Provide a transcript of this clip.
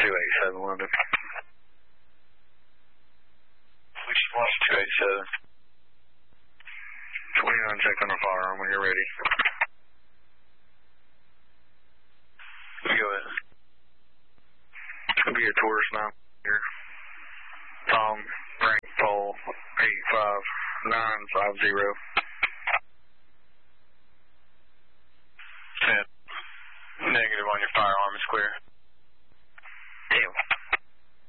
287 London. Which one? 287. 29, check on the firearm when you're ready. Go ahead. It's going to be your tourist now. Here. Tom, rank Paul, 85950. 10. Negative on your firearm is clear.